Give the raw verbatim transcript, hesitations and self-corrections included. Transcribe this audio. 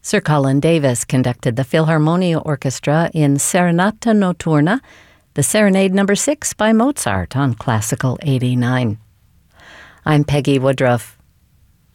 Sir Colin Davis conducted the Philharmonia Orchestra in Serenata Notturna, the Serenade Number six by Mozart on Classical eighty-nine. I'm Peggy Woodruff.